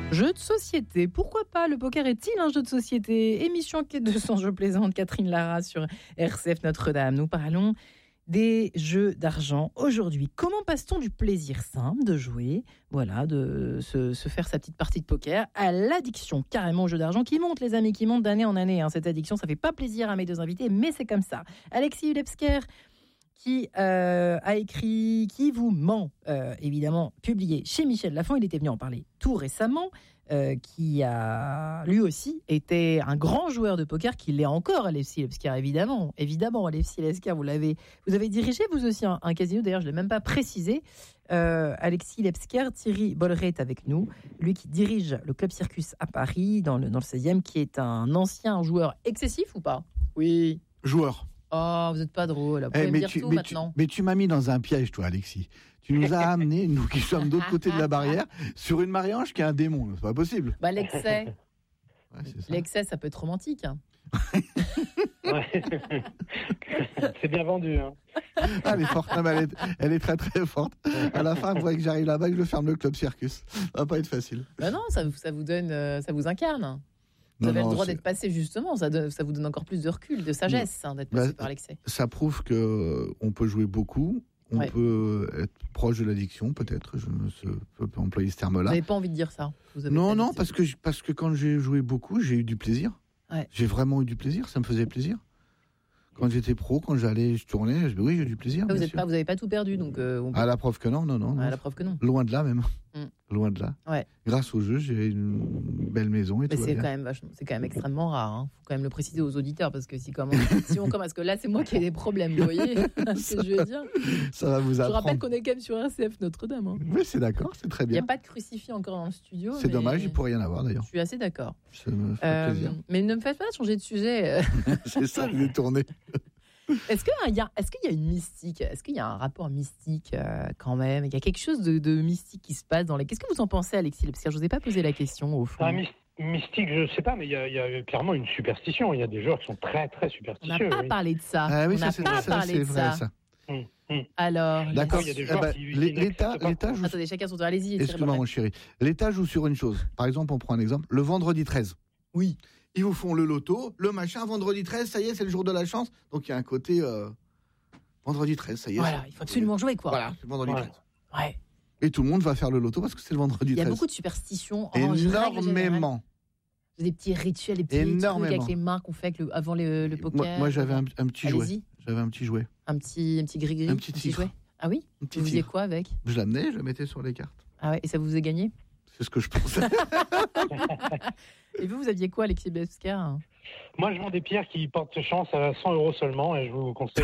Jeu de société, pourquoi pas? Le poker est-il un jeu de société? Émission Enquête 200, je plaisante, Catherine Lara sur RCF Notre-Dame. Nous parlons des jeux d'argent aujourd'hui. Comment passe-t-on du plaisir simple de jouer, voilà, de se faire sa petite partie de poker, à l'addiction carrément au jeu d'argent qui monte, les amis, qui monte d'année en année. Cette addiction, ça fait pas plaisir à mes deux invités, mais c'est comme ça. Alexis Ulepsker, qui a écrit Qui vous ment, évidemment publié chez Michel Lafon. Il était venu en parler tout récemment, qui a lui aussi été un grand joueur de poker, qui l'est encore, Alexis Ulepsker, évidemment, Alexis Ulepsker, vous avez dirigé vous aussi un casino, d'ailleurs je ne l'ai même pas précisé. Alexis Ulepsker, Thierry Bolleret est avec nous, lui qui dirige le Club Circus à Paris, dans le 16e, qui est un ancien joueur excessif ou pas? Oui. Joueur. Oh, vous n'êtes pas drôle. Vous pouvez me dire tout maintenant. Mais tu m'as mis dans un piège, toi, Alexis. Tu nous as amenés, nous qui sommes de l'autre côté de la barrière, sur une Marie-Ange qui est un démon. C'est pas possible. Bah, l'excès. Ouais, L'excès, ça peut être romantique. Hein. Ouais. C'est bien vendu. Hein. Ah, elle est forte. Non, mais elle est très très forte. À la fin, il faudrait que j'arrive là-bas et que je ferme le Club Circus. Ça va pas être facile. Bah non, ça vous donne, ça vous incarne. Vous avez le droit d'être passé, justement. Ça vous donne encore plus de recul, de sagesse, d'être passé par l'excès. Ça prouve qu'on peut jouer beaucoup. On peut être proche de l'addiction, peut-être. Je peux employer ce terme-là. Vous n'avez pas envie de dire ça? Non, parce que quand j'ai joué beaucoup, j'ai eu du plaisir. Ouais. J'ai vraiment eu du plaisir. Ça me faisait plaisir. Quand j'étais pro, quand je tournais, oui, j'ai eu du plaisir. Vous n'avez pas tout perdu, donc. À la preuve que non. À la preuve que non. Loin de là même. Loin de là. Ouais. Grâce au jeu, j'ai une belle maison et tout. C'est quand même extrêmement rare. Hein. Faut quand même le préciser aux auditeurs, parce que si on commence, que là c'est moi qui ai des problèmes, vous voyez ce que je veux dire. Ça va vous apprendre. Je rappelle qu'on est quand même sur RCF Notre-Dame. Hein. Oui, c'est d'accord, c'est très bien. Il n'y a pas de crucifix encore dans le studio. C'est dommage, il ne pourrait y en avoir d'ailleurs. Je suis assez d'accord. Ça me fait plaisir. Mais ne me faites pas changer de sujet. C'est ça, je vais tourner. Est-ce qu'il y a une mystique? Est-ce qu'il y a un rapport mystique quand même? Il y a quelque chose de mystique qui se passe dans les... Qu'est-ce que vous en pensez, Alexis? Parce que je ne vous ai pas posé la question au fond. Mystique, je ne sais pas, mais il y a clairement une superstition. Il y a des joueurs qui sont très, très superstitieux. On n'a pas parlé de ça. Ah, oui, on n'a pas parlé de ça. Alors, d'accord. L'État joue... Attendez, chacun son tour. Allez-y. Excuse-moi, mon chéri. L'État joue sur une chose. Par exemple, on prend un exemple. Le vendredi 13. Oui. Ils vous font le loto, le machin, vendredi 13, ça y est, c'est le jour de la chance. Donc il y a un côté vendredi 13, ça y est. Voilà, il faut absolument jouer, quoi. Voilà, c'est vendredi 13. Ouais. Et tout le monde va faire le loto parce que c'est le vendredi 13. Il y a beaucoup de superstitions. Énormément. Des petits rituels, des petits trucs avec les mains qu'on fait avant le poker. Moi j'avais un petit jouet. J'avais un petit jouet. Un petit gris-gris. Un petit jouet. Ah oui? Vous faisiez quoi avec? Je l'amenais, je le mettais sur les cartes. Ah ouais, et ça vous faisait gagner? C'est ce que je pensais. Et vous aviez quoi, Alexis Ulepsker? Moi, je vends des pierres qui portent chance à 100 € seulement, et je vous conseille...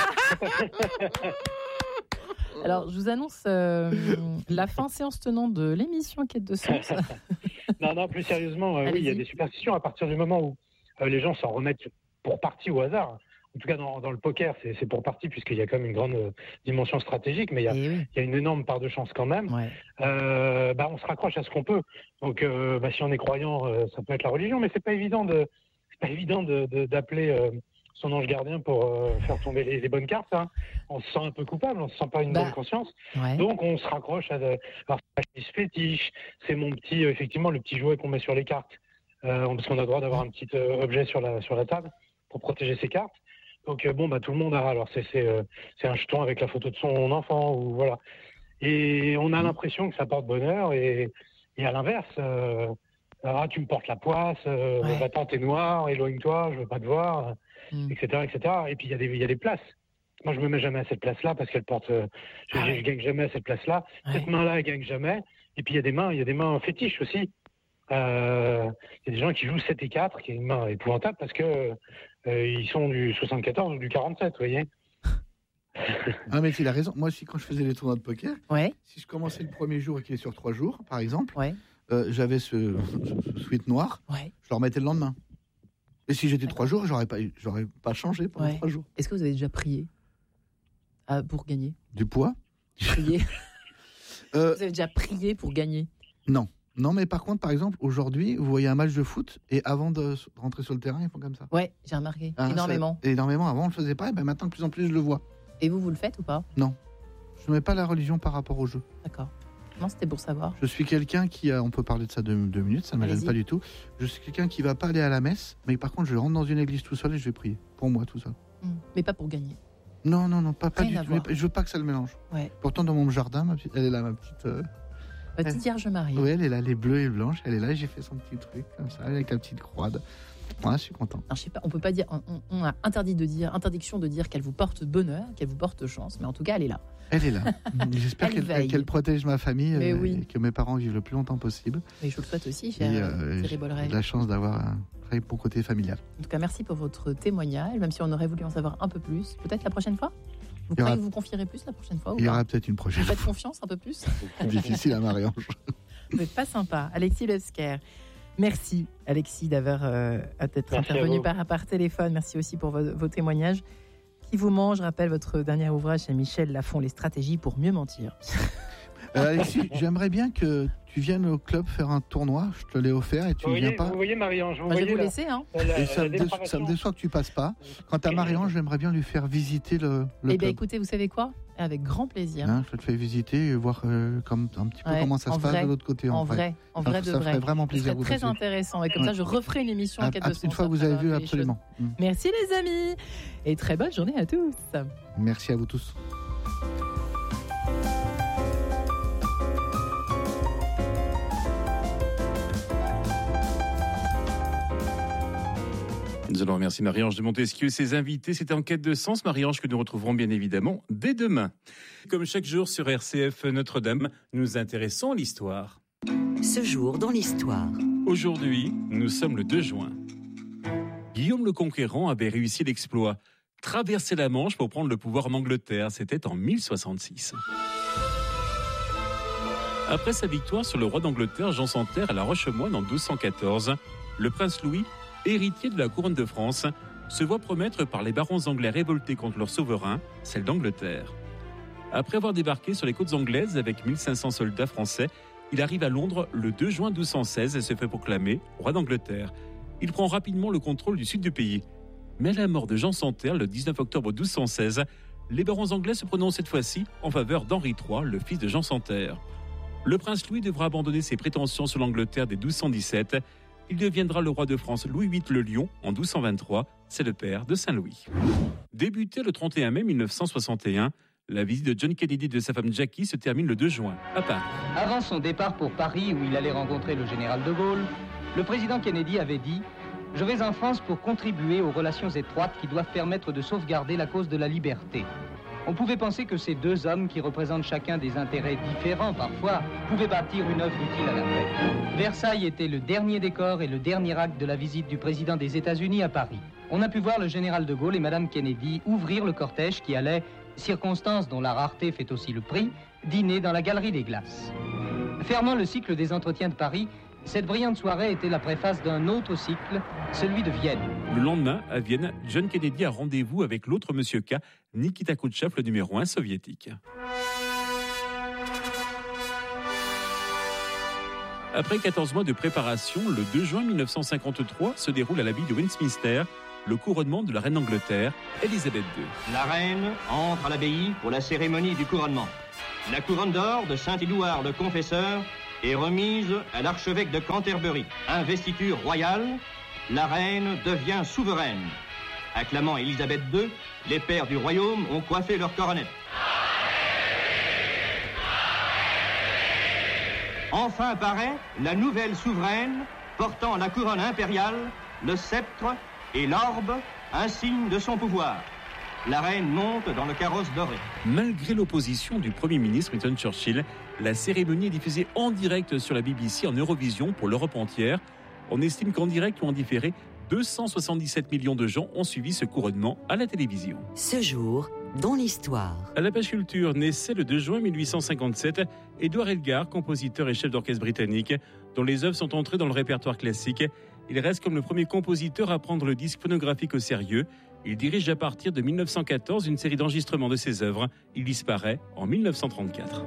Alors, je vous annonce la fin séance tenante de l'émission Enquête 200. Non, plus sérieusement, oui, il y a des superstitions à partir du moment où les gens s'en remettent pour partie au hasard. En tout cas, dans le poker, c'est pour partie, puisqu'il y a quand même une grande dimension stratégique, mais il y a une énorme part de chance quand même. Ouais. On se raccroche à ce qu'on peut. Donc, si on est croyant, ça peut être la religion, mais c'est pas évident d'appeler son ange gardien pour faire tomber les bonnes cartes. Hein. On se sent un peu coupable, on se sent pas une bonne conscience. Ouais. Donc, on se raccroche à ce fétiche. C'est mon petit, effectivement, le petit jouet qu'on met sur les cartes, parce qu'on a le droit d'avoir un petit objet sur la table pour protéger ses cartes. Donc tout le monde a. Alors c'est un jeton avec la photo de son enfant ou voilà. Et on a l'impression que ça porte bonheur et à l'inverse, tu me portes la poisse, va-t'en, t'es noir, éloigne-toi, je veux pas te voir, etc. Et puis il y a des places. Moi je me mets jamais à cette place-là parce qu'elle porte. Je gagne jamais à cette place-là. Cette main-là elle gagne jamais. Et puis il y a des mains fétiches aussi. Il y a des gens qui jouent 7 et 4, qui est une main épouvantable parce que ils sont du 74 ou du 47, vous voyez. Ah mais il a raison. Moi aussi, quand je faisais les tournois de poker, si je commençais le premier jour et qu'il est sur 3 jours, par exemple, j'avais ce suite noir, je le remettais le lendemain. Et si j'étais 3 jours, j'aurais pas changé pendant 3 jours. Est-ce que vous avez déjà prié pour gagner? Du poids? Prier. Vous avez déjà prié pour gagner? Non, mais par contre, par exemple, aujourd'hui, vous voyez un match de foot et avant de rentrer sur le terrain, ils font comme ça. Ouais, j'ai remarqué. Énormément. Énormément. Avant, on le faisait pas. Et maintenant, de plus en plus, je le vois. Et vous le faites ou pas? Non. Je ne mets pas la religion par rapport au jeu. D'accord. Non, c'était pour savoir. Je suis quelqu'un on peut parler de ça 2 minutes, ça ne me gêne pas du tout. Je suis quelqu'un qui ne va pas aller à la messe, mais par contre, je rentre dans une église tout seul et je vais prier. Pour moi, tout seul. Mais pas pour gagner. Non, pas du tout. Je veux pas que ça le mélange. Ouais. Pourtant, dans mon jardin, elle est là, ma petite... Petite Vierge Marie. Oui, elle est là, les bleus et blanches. Elle est là, j'ai fait son petit truc comme ça, avec la petite croix. Voilà, je suis content. Alors, je sais pas, on peut pas dire, on a interdiction de dire qu'elle vous porte bonheur, qu'elle vous porte chance, mais en tout cas, elle est là. Elle est là. J'espère qu'elle protège ma famille et que mes parents vivent le plus longtemps possible. Et je vous le souhaite aussi, cher Thierry Bolloré. J'ai la chance d'avoir un très beau côté familial. En tout cas, merci pour votre témoignage, même si on aurait voulu en savoir un peu plus. Peut-être la prochaine fois. Vous croyez que vous confierez plus la prochaine fois? Il y aura peut-être une prochaine fois. Vous faites confiance un peu plus? Difficile à Marie-Ange. Vous n'êtes pas sympa. Alexis Lesquer. Merci Alexis d'être intervenu par téléphone. Merci aussi pour vos témoignages. Qui vous mange, je rappelle votre dernier ouvrage chez Michel Lafon, Les stratégies pour mieux mentir. Alexis, j'aimerais bien que tu viennes au club faire un tournoi. Je te l'ai offert et tu ne viens pas. Vous voyez Marie-Ange, je vais vous laisser. Et ça me déçoit que tu passes pas. Quant à Marie-Ange, j'aimerais bien lui faire visiter le club. Bien écoutez, vous savez quoi? Avec grand plaisir. Je te fais visiter et voir un petit peu comment ça se passe de l'autre côté. En vrai de vrai. Ça ferait vraiment plaisir. C'est très intéressant. Et comme ça, je referai une émission en quête de sens. Une fois que vous avez vu, absolument. Merci les amis. Et très bonne journée à tous. Merci à vous tous. Nous allons remercier Marie-Ange de Montesquieu et ses invités. C'était En quête de sens, Marie-Ange, que nous retrouverons bien évidemment dès demain. Comme chaque jour sur RCF Notre-Dame, nous intéressons à l'histoire. Ce jour dans l'histoire. Aujourd'hui, nous sommes le 2 juin. Guillaume le Conquérant avait réussi l'exploit. Traverser la Manche pour prendre le pouvoir en Angleterre. C'était en 1066. Après sa victoire sur le roi d'Angleterre, Jean sans Terre, à La Roche-Moine en 1214, le prince Louis, héritier de la couronne de France, se voit promettre par les barons anglais révoltés contre leur souverain, celle d'Angleterre. Après avoir débarqué sur les côtes anglaises avec 1500 soldats français, il arrive à Londres le 2 juin 1216 et se fait proclamer roi d'Angleterre. Il prend rapidement le contrôle du sud du pays. Mais à la mort de Jean sans Terre, le 19 octobre 1216, les barons anglais se prononcent cette fois-ci en faveur d'Henri III, le fils de Jean sans Terre. Le prince Louis devra abandonner ses prétentions sur l'Angleterre dès 1217. Il deviendra le roi de France Louis VIII le Lion en 1223. C'est le père de Saint-Louis. Débuté le 31 mai 1961, la visite de John Kennedy et de sa femme Jackie se termine le 2 juin, à Paris. Avant son départ pour Paris, où il allait rencontrer le général de Gaulle, le président Kennedy avait dit « Je vais en France pour contribuer aux relations étroites qui doivent permettre de sauvegarder la cause de la liberté. » On pouvait penser que ces deux hommes, qui représentent chacun des intérêts différents parfois, pouvaient bâtir une œuvre utile à la paix. Versailles était le dernier décor et le dernier acte de la visite du président des États-Unis à Paris. On a pu voir le général de Gaulle et Madame Kennedy ouvrir le cortège qui allait, circonstance dont la rareté fait aussi le prix, dîner dans la Galerie des Glaces. Fermant le cycle des entretiens de Paris, cette brillante soirée était la préface d'un autre cycle, celui de Vienne. Le lendemain, à Vienne, John Kennedy a rendez-vous avec l'autre Monsieur K, Nikita Khrouchtchev, le numéro 1 soviétique. Après 14 mois de préparation, le 2 juin 1953 se déroule à l'abbaye de Westminster le couronnement de la reine d'Angleterre, Élisabeth II. La reine entre à l'abbaye pour la cérémonie du couronnement. La couronne d'or de Saint-Édouard le Confesseur est remise à l'archevêque de Canterbury. Investiture royale, la reine devient souveraine. Acclamant Élisabeth II, les pères du royaume ont coiffé leur coronet. Enfin apparaît la nouvelle souveraine portant la couronne impériale, le sceptre et l'orbe, insigne de son pouvoir. La reine monte dans le carrosse doré. Malgré l'opposition du Premier ministre Winston Churchill, la cérémonie est diffusée en direct sur la BBC en Eurovision pour l'Europe entière. On estime qu'en direct ou en différé, 277 millions de gens ont suivi ce couronnement à la télévision. Ce jour, dans l'histoire. À la page culture, naissait le 2 juin 1857 Edward Elgar, compositeur et chef d'orchestre britannique, dont les œuvres sont entrées dans le répertoire classique. Il reste comme le premier compositeur à prendre le disque phonographique au sérieux. Il dirige à partir de 1914 une série d'enregistrements de ses œuvres. Il disparaît en 1934.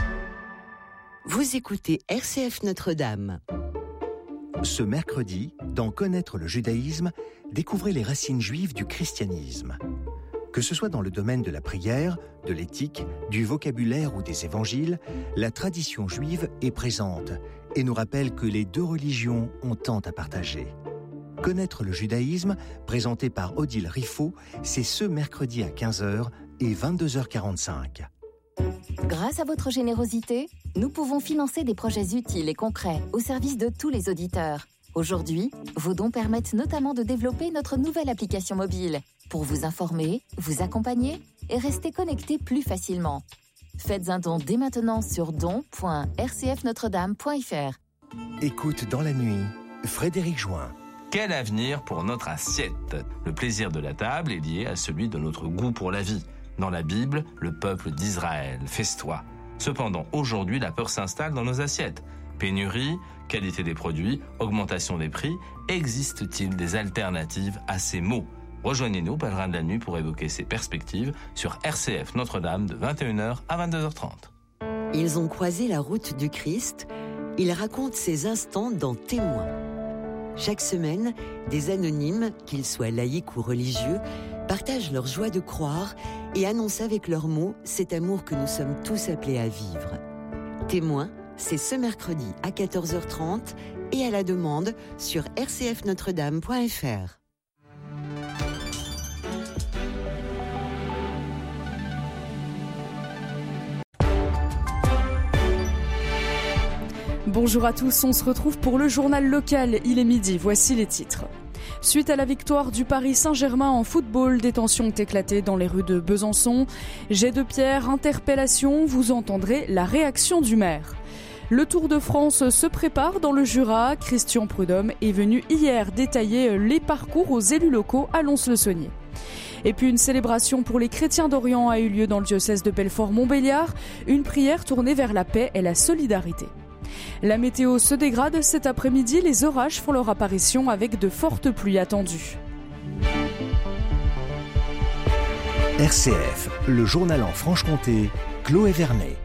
Vous écoutez RCF Notre-Dame. Ce mercredi, Dans Connaître le judaïsme, découvrez les racines juives du christianisme. Que ce soit dans le domaine de la prière, de l'éthique, du vocabulaire ou des évangiles, la tradition juive est présente et nous rappelle que les deux religions ont tant à partager. Connaître le judaïsme, présenté par Odile Riffaut, c'est ce mercredi à 15h et 22h45. Grâce à votre générosité, nous pouvons financer des projets utiles et concrets au service de tous les auditeurs. Aujourd'hui, vos dons permettent notamment de développer notre nouvelle application mobile pour vous informer, vous accompagner et rester connecté plus facilement. Faites un don dès maintenant sur don.rcfnotredame.fr. Écoute dans la nuit, Frédéric Join. Quel avenir pour notre assiette ? Le plaisir de la table est lié à celui de notre goût pour la vie. Dans la Bible, le peuple d'Israël, fais-toi. Cependant, aujourd'hui, la peur s'installe dans nos assiettes. Pénurie, qualité des produits, augmentation des prix, existe-t-il des alternatives à ces mots ? Rejoignez-nous, Pèlerins de la Nuit, pour évoquer ces perspectives sur RCF Notre-Dame de 21h à 22h30. Ils ont croisé la route du Christ. Ils racontent ces instants dans Témoins. Chaque semaine, des anonymes, qu'ils soient laïcs ou religieux, partagent leur joie de croire et annoncent avec leurs mots cet amour que nous sommes tous appelés à vivre. Témoins, c'est ce mercredi à 14h30 et à la demande sur rcfnotredame.fr. Bonjour à tous, on se retrouve pour le journal local. Il est midi, voici les titres. Suite à la victoire du Paris Saint-Germain en football, des tensions ont éclaté dans les rues de Besançon. Jet de pierre, interpellation, vous entendrez la réaction du maire. Le Tour de France se prépare dans le Jura. Christian Prudhomme est venu hier détailler les parcours aux élus locaux à Lons-le-Saunier. Et puis une célébration pour les chrétiens d'Orient a eu lieu dans le diocèse de Belfort-Montbéliard. Une prière tournée vers la paix et la solidarité. La météo se dégrade cet après-midi, les orages font leur apparition avec de fortes pluies attendues. RCF, le journal en Franche-Comté, Chloé Vernet.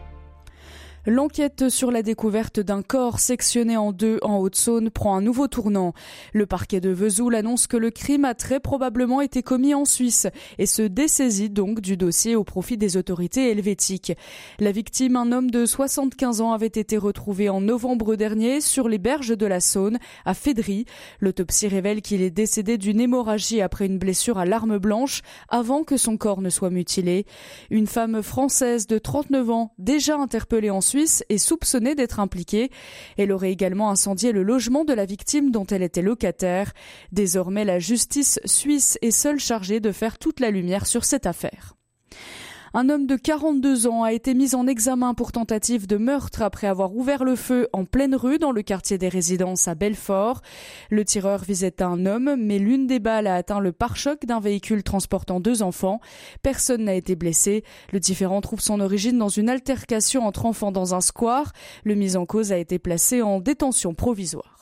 L'enquête sur la découverte d'un corps sectionné en deux en Haute-Saône prend un nouveau tournant. Le parquet de Vesoul annonce que le crime a très probablement été commis en Suisse et se dessaisit donc du dossier au profit des autorités helvétiques. La victime, un homme de 75 ans, avait été retrouvé en novembre dernier sur les berges de la Saône, à Fédry. L'autopsie révèle qu'il est décédé d'une hémorragie après une blessure à l'arme blanche avant que son corps ne soit mutilé. Une femme française de 39 ans, déjà interpellée en Suisse, est soupçonnée d'être impliquée. Elle aurait également incendié le logement de la victime dont elle était locataire. Désormais, la justice suisse est seule chargée de faire toute la lumière sur cette affaire. Un homme de 42 ans a été mis en examen pour tentative de meurtre après avoir ouvert le feu en pleine rue dans le quartier des Résidences à Belfort. Le tireur visait un homme, mais l'une des balles a atteint le pare-choc d'un véhicule transportant 2 enfants. Personne n'a été blessé. Le différend trouve son origine dans une altercation entre enfants dans un square. Le mis en cause a été placé en détention provisoire.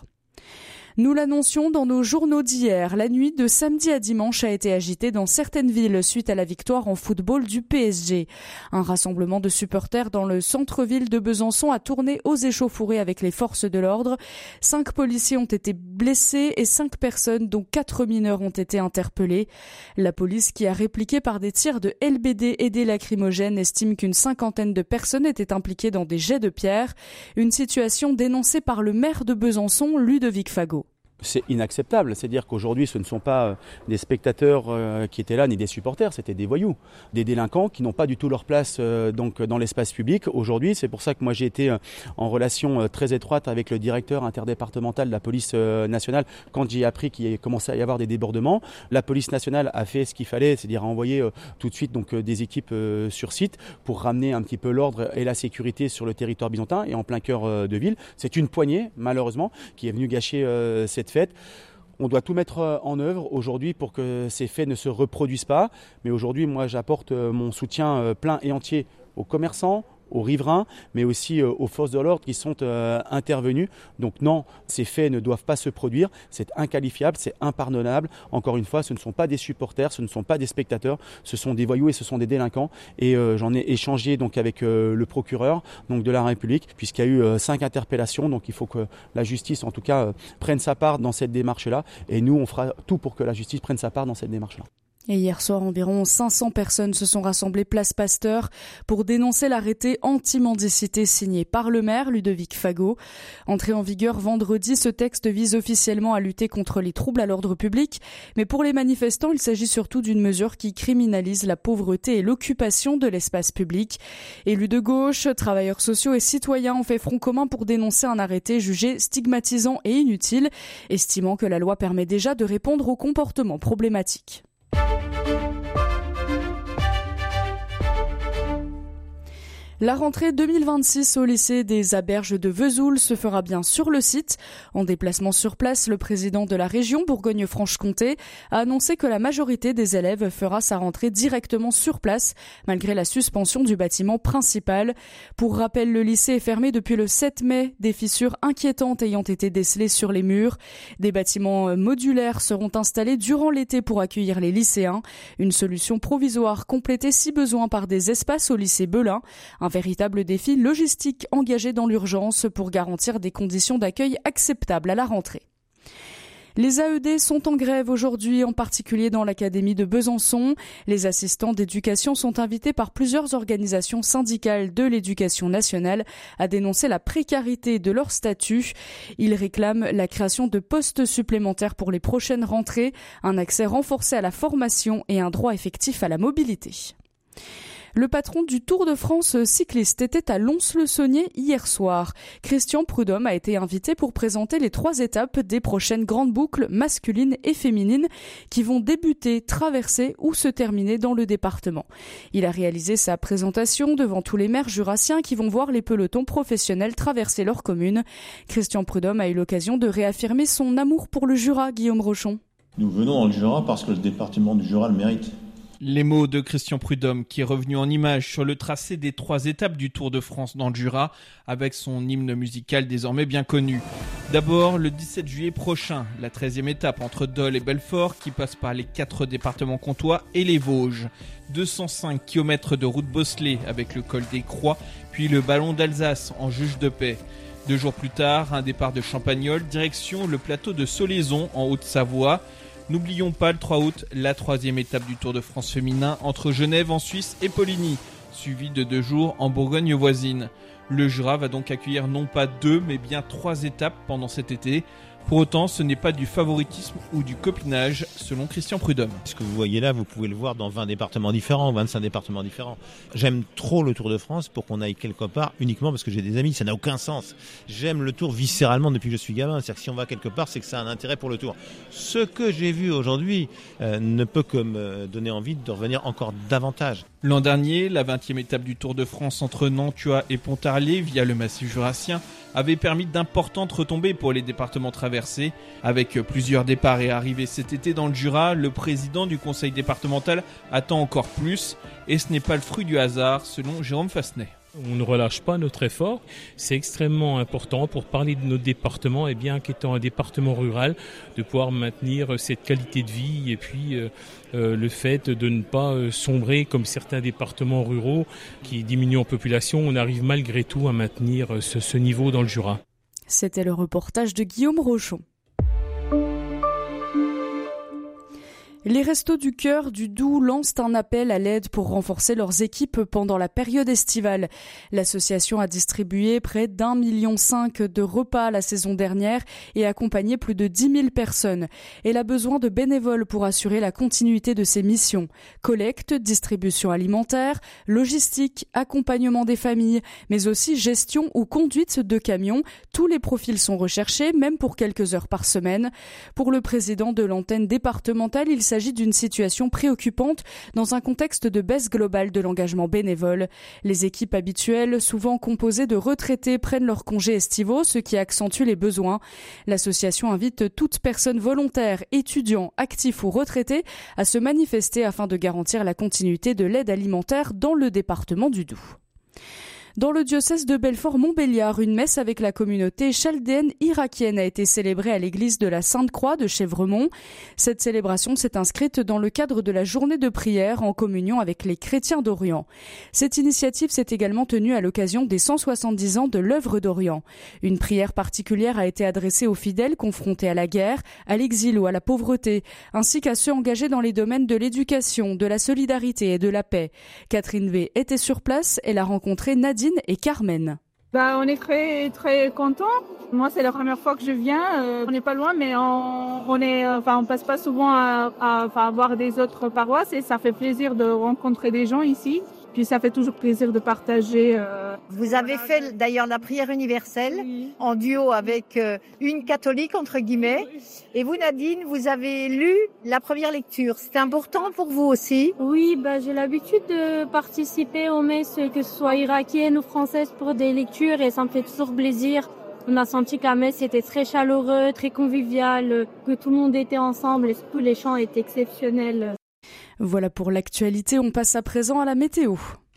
Nous l'annoncions dans nos journaux d'hier, la nuit de samedi à dimanche a été agitée dans certaines villes suite à la victoire en football du PSG. Un rassemblement de supporters dans le centre-ville de Besançon a tourné aux échauffourées avec les forces de l'ordre. 5 policiers ont été blessés et 5 personnes, dont 4 mineurs, ont été interpellés. La police, qui a répliqué par des tirs de LBD et des lacrymogènes, estime qu'une 50aine de personnes étaient impliquées dans des jets de pierre. Une situation dénoncée par le maire de Besançon, Ludovic Fagot. C'est inacceptable, c'est-à-dire qu'aujourd'hui ce ne sont pas des spectateurs qui étaient là ni des supporters, c'était des voyous, des délinquants qui n'ont pas du tout leur place donc dans l'espace public. Aujourd'hui, c'est pour ça que moi j'ai été en relation très étroite avec le directeur interdépartemental de la police nationale quand j'ai appris qu'il commençait à y avoir des débordements. La police nationale a fait ce qu'il fallait, c'est-à-dire a envoyé tout de suite donc des équipes sur site pour ramener un petit peu l'ordre et la sécurité sur le territoire byzantin et en plein cœur de ville. C'est une poignée malheureusement qui est venue gâcher cette fête. On doit tout mettre en œuvre aujourd'hui pour que ces faits ne se reproduisent pas. Mais aujourd'hui, moi, j'apporte mon soutien plein et entier aux commerçants, aux riverains, mais aussi aux forces de l'ordre qui sont intervenues. Donc non, ces faits ne doivent pas se produire. C'est inqualifiable, c'est impardonnable. Encore une fois, ce ne sont pas des supporters, ce ne sont pas des spectateurs, ce sont des voyous et ce sont des délinquants. Et j'en ai échangé donc avec le procureur donc de la République, puisqu'il y a eu 5 interpellations. Donc il faut que la justice, en tout cas, prenne sa part dans cette démarche-là. Et nous, on fera tout pour que la justice prenne sa part dans cette démarche-là. Et hier soir, environ 500 personnes se sont rassemblées place Pasteur pour dénoncer l'arrêté anti-mendicité signé par le maire Ludovic Fagot. Entré en vigueur vendredi, ce texte vise officiellement à lutter contre les troubles à l'ordre public. Mais pour les manifestants, il s'agit surtout d'une mesure qui criminalise la pauvreté et l'occupation de l'espace public. Élus de gauche, travailleurs sociaux et citoyens ont fait front commun pour dénoncer un arrêté jugé stigmatisant et inutile, estimant que la loi permet déjà de répondre aux comportements problématiques. La rentrée 2026 au lycée des Aberges de Vesoul se fera bien sur le site. En déplacement sur place, le président de la région Bourgogne-Franche-Comté a annoncé que la majorité des élèves fera sa rentrée directement sur place, malgré la suspension du bâtiment principal. Pour rappel, le lycée est fermé depuis le 7 mai, des fissures inquiétantes ayant été décelées sur les murs. Des bâtiments modulaires seront installés durant l'été pour accueillir les lycéens. Une solution provisoire complétée si besoin par des espaces au lycée Belin. Un véritable défi logistique engagé dans l'urgence pour garantir des conditions d'accueil acceptables à la rentrée. Les AED sont en grève aujourd'hui, en particulier dans l'académie de Besançon. Les assistants d'éducation sont invités par plusieurs organisations syndicales de l'éducation nationale à dénoncer la précarité de leur statut. Ils réclament la création de postes supplémentaires pour les prochaines rentrées, un accès renforcé à la formation et un droit effectif à la mobilité. Le patron du Tour de France cycliste était à Lons-le-Saunier hier soir. Christian Prudhomme a été invité pour présenter les 3 étapes des prochaines grandes boucles masculines et féminines qui vont débuter, traverser ou se terminer dans le département. Il a réalisé sa présentation devant tous les maires jurassiens qui vont voir les pelotons professionnels traverser leur commune. Christian Prudhomme a eu l'occasion de réaffirmer son amour pour le Jura, Guillaume Rochon. Nous venons dans le Jura parce que le département du Jura le mérite. Les mots de Christian Prudhomme qui est revenu en images sur le tracé des 3 étapes du Tour de France dans le Jura avec son hymne musical désormais bien connu. D'abord, le 17 juillet prochain, la 13e étape entre Dole et Belfort qui passe par les 4 départements comtois et les Vosges. 205 km de route bosselée avec le col des Croix, puis le ballon d'Alsace en juge de paix. 2 jours plus tard, un départ de Champagnole, direction le plateau de Solaison en Haute-Savoie. N'oublions pas le 3 août, la 3e étape du Tour de France féminin entre Genève en Suisse et Poligny, suivie de 2 jours en Bourgogne voisine. Le Jura va donc accueillir non pas 2 mais bien 3 étapes pendant cet été. Pour autant, ce n'est pas du favoritisme ou du copinage, selon Christian Prudhomme. Ce que vous voyez là, vous pouvez le voir dans 20 départements différents, 25 départements différents. J'aime trop le Tour de France pour qu'on aille quelque part uniquement parce que j'ai des amis, ça n'a aucun sens. J'aime le Tour viscéralement depuis que je suis gamin, c'est-à-dire que si on va quelque part, c'est que ça a un intérêt pour le Tour. Ce que j'ai vu aujourd'hui ne peut que me donner envie de revenir encore davantage. L'an dernier, la 20e étape du Tour de France entre Nantua et Pontarlier via le massif jurassien avait permis d'importantes retombées pour les départements traversés. Avec plusieurs départs et arrivées cet été dans le Jura, le président du conseil départemental attend encore plus. Et ce n'est pas le fruit du hasard, selon Jérôme Fassenet. On ne relâche pas notre effort. C'est extrêmement important pour parler de notre département, et bien qu'étant un département rural, de pouvoir maintenir cette qualité de vie et puis le fait de ne pas sombrer comme certains départements ruraux qui diminuent en population. On arrive malgré tout à maintenir ce niveau dans le Jura. C'était le reportage de Guillaume Rochon. Les Restos du Cœur du Doubs lancent un appel à l'aide pour renforcer leurs équipes pendant la période estivale. L'association a distribué près d'1,5 million de repas la saison dernière et accompagné plus de 10 000 personnes. Elle a besoin de bénévoles pour assurer la continuité de ses missions. Collecte, distribution alimentaire, logistique, accompagnement des familles, mais aussi gestion ou conduite de camions. Tous les profils sont recherchés, même pour quelques heures par semaine. Pour le président de l'antenne départementale, il s'agit d'une situation préoccupante dans un contexte de baisse globale de l'engagement bénévole. Les équipes habituelles, souvent composées de retraités, prennent leurs congés estivaux, ce qui accentue les besoins. L'association invite toute personne volontaire, étudiant, actif ou retraité à se manifester afin de garantir la continuité de l'aide alimentaire dans le département du Doubs. Dans le diocèse de Belfort-Montbéliard, une messe avec la communauté chaldéenne irakienne a été célébrée à l'église de la Sainte-Croix de Chèvremont. Cette célébration s'est inscrite dans le cadre de la journée de prière en communion avec les chrétiens d'Orient. Cette initiative s'est également tenue à l'occasion des 170 ans de l'œuvre d'Orient. Une prière particulière a été adressée aux fidèles confrontés à la guerre, à l'exil ou à la pauvreté, ainsi qu'à ceux engagés dans les domaines de l'éducation, de la solidarité et de la paix. Catherine V était sur place, elle a rencontré Nadine et Carmen. On est très très contents. Moi, c'est la première fois que je viens. On n'est pas loin, mais on passe pas souvent à voir des autres paroisses et ça fait plaisir de rencontrer des gens ici. Puis ça fait toujours plaisir de partager. Vous avez fait d'ailleurs la prière universelle en duo avec une catholique entre guillemets. Et vous, Nadine, vous avez lu la première lecture. C'était important pour vous aussi? Oui, j'ai l'habitude de participer aux messes, que ce soit irakiennes ou françaises, pour des lectures et ça me fait toujours plaisir. On a senti que la messe était très chaleureux, très conviviale, que tout le monde était ensemble et surtout les chants étaient exceptionnels. Voilà pour l'actualité, on passe à présent à la météo.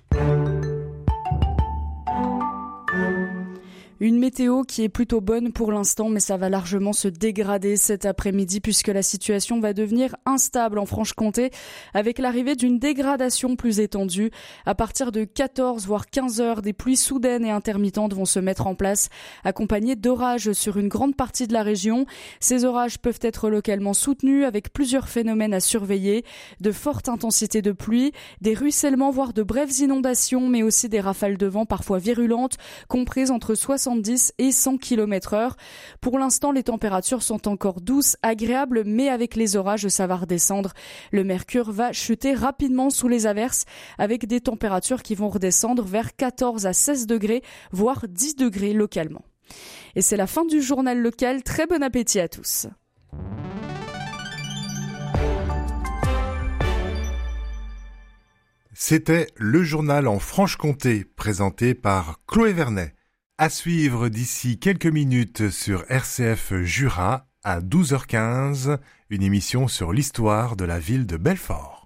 Une météo qui est plutôt bonne pour l'instant, mais ça va largement se dégrader cet après-midi puisque la situation va devenir instable en Franche-Comté avec l'arrivée d'une dégradation plus étendue. À partir de 14 voire 15 heures, des pluies soudaines et intermittentes vont se mettre en place, accompagnées d'orages sur une grande partie de la région. Ces orages peuvent être localement soutenus avec plusieurs phénomènes à surveiller, de fortes intensités de pluie, des ruissellements voire de brèves inondations, mais aussi des rafales de vent parfois virulentes, comprises entre 70 et 100 km/h. Pour l'instant, les températures sont encore douces, agréables, mais avec les orages, ça va redescendre. Le mercure va chuter rapidement sous les averses, avec des températures qui vont redescendre vers 14 à 16 degrés, voire 10 degrés localement. Et c'est la fin du journal local. Très bon appétit à tous. C'était le journal en Franche-Comté, présenté par Chloé Vernet. À suivre d'ici quelques minutes sur RCF Jura à 12h15, une émission sur l'histoire de la ville de Belfort.